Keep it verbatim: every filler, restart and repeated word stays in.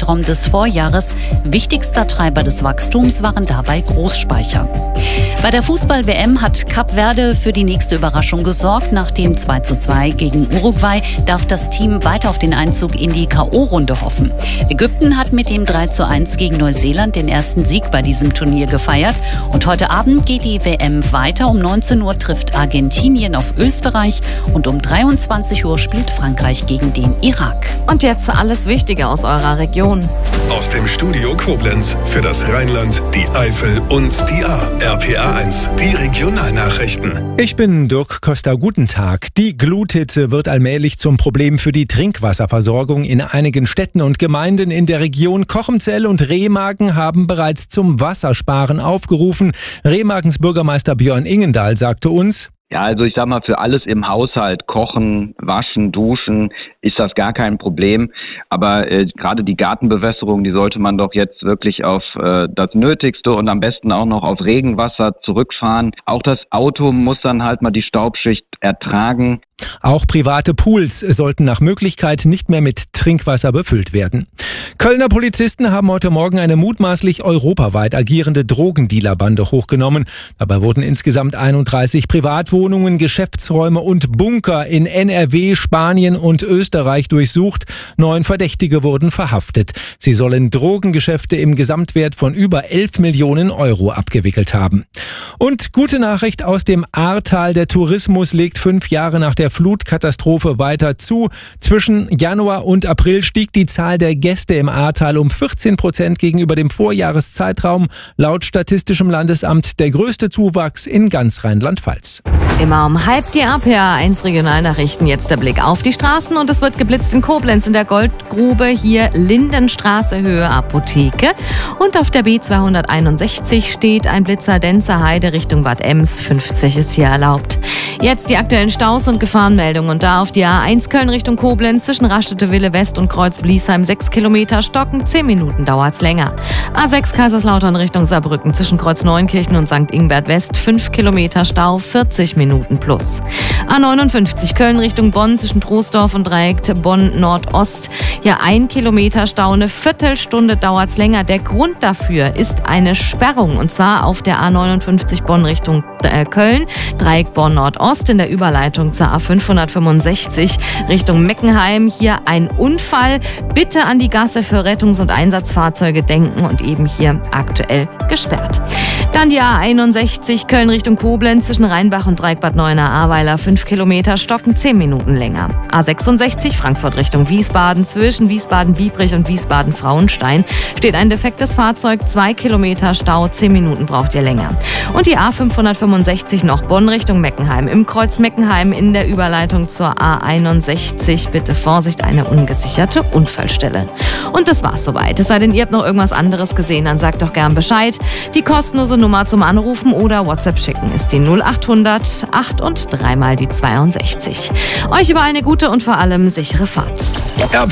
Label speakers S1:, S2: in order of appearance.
S1: Zeitraum des Vorjahres. Wichtigster Treiber des Wachstums waren dabei Großspeicher. Bei der Fußball-W M hat Kap Verde für die nächste Überraschung gesorgt. Nach dem zwei zu zwei gegen Uruguay darf das Team weiter auf den Einzug in die K O-Runde hoffen. Ägypten hat mit dem drei zu eins gegen Neuseeland den ersten Sieg bei diesem Turnier gefeiert. Und heute Abend geht die W M weiter. Um neunzehn Uhr trifft Argentinien auf Österreich und um dreiundzwanzig Uhr spielt Frankreich gegen den Irak.
S2: Und jetzt alles Wichtige aus eurer Region.
S3: Aus dem Studio Koblenz für das Rheinland, die Eifel und die A. R P A eins, die Regionalnachrichten.
S4: Ich bin Dirk Costa, guten Tag. Die Gluthitze wird allmählich zum Problem für die Trinkwasserversorgung in einigen Städten und Gemeinden in der Region. Kochenzell und Remagen haben bereits zum Wassersparen aufgerufen. Remagens Bürgermeister Björn Ingendahl sagte uns:
S5: Ja, also ich sag mal, für alles im Haushalt, kochen, waschen, duschen, ist das gar kein Problem. Aber äh, gerade die Gartenbewässerung, die sollte man doch jetzt wirklich auf äh, das Nötigste und am besten auch noch auf Regenwasser zurückfahren. Auch das Auto muss dann halt mal die Staubschicht ertragen.
S4: Auch private Pools sollten nach Möglichkeit nicht mehr mit Trinkwasser befüllt werden. Kölner Polizisten haben heute Morgen eine mutmaßlich europaweit agierende Drogendealerbande hochgenommen. Dabei wurden insgesamt einunddreißig Privatwohnungen, Geschäftsräume und Bunker in N R W, Spanien und Österreich durchsucht. Neun Verdächtige wurden verhaftet. Sie sollen Drogengeschäfte im Gesamtwert von über elf Millionen Euro abgewickelt haben. Und gute Nachricht aus dem Ahrtal: Der Tourismus legt fünf Jahre nach der Flutkatastrophe weiter zu. Zwischen Januar und April stieg die Zahl der Gäste im Ahrtal um vierzehn Prozent gegenüber dem Vorjahreszeitraum. Laut Statistischem Landesamt der größte Zuwachs in ganz Rheinland-Pfalz.
S2: Immer um halb die A P A eins Regionalnachrichten. Jetzt der Blick auf die Straßen und es wird geblitzt in Koblenz in der Goldgrube. Hier Lindenstraße, Höhe Apotheke. Und auf der B zweihunderteinundsechzig steht ein Blitzer Denzer Heide Richtung Bad Ems. fünfzig ist hier erlaubt. Jetzt die aktuellen Staus und Gefahrenmeldungen. Und da auf die A eins Köln Richtung Koblenz zwischen Raststätte-Wille West und Kreuz-Bliesheim sechs Kilometer stocken. zehn Minuten dauert's länger. A sechs Kaiserslautern Richtung Saarbrücken zwischen Kreuz-Neunkirchen und Sankt Ingbert West fünf Kilometer Stau, vierzig Minuten plus. A neunundfünfzig Köln Richtung Bonn zwischen Troisdorf und Dreieck Bonn Nordost. Hier ein Kilometer Stau, eine Viertelstunde dauert's länger. Der Grund dafür ist eine Sperrung und zwar auf der A neunundfünfzig Bonn Richtung äh, Köln, Dreieck Bonn Nordost in der Überleitung zur A fünfhundertfünfundsechzig Richtung Meckenheim. Hier ein Unfall. Bitte an die Gasse für Rettungs- und Einsatzfahrzeuge denken und eben hier aktuell gesperrt. Dann die A einundsechzig Köln Richtung Koblenz zwischen Rheinbach und Dreieck Bad Neuenahr-Ahrweiler fünf Kilometer stocken, zehn Minuten länger. A sechsundsechzig Frankfurt Richtung Wiesbaden zwischen Wiesbaden-Biebrich und Wiesbaden-Frauenstein steht ein defektes Fahrzeug, zwei Kilometer Stau, zehn Minuten braucht ihr länger. Und die A fünfhundertfünfundsechzig noch Bonn Richtung Meckenheim. Im Kreuz Meckenheim in der Überleitung zur A einundsechzig bitte Vorsicht, eine ungesicherte Unfallstelle. Und das war's soweit. Es sei denn, ihr habt noch irgendwas anderes gesehen, dann sagt doch gern Bescheid. Die kostenlose Nummer zum Anrufen oder WhatsApp schicken ist die null achthundert acht und dreimal die zweiundsechzig. Euch überall eine gute und vor allem sichere Fahrt.